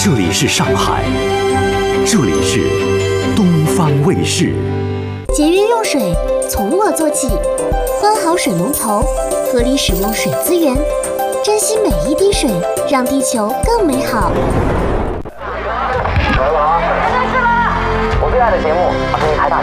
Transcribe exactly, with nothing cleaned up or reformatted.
这里是上海，这里是东方卫视。 节约用水，从我做起，关好水龙头，合理使用水资源，珍惜每一滴水，让地球更美好。 各位好，开始了！我最爱的节目，我给你开大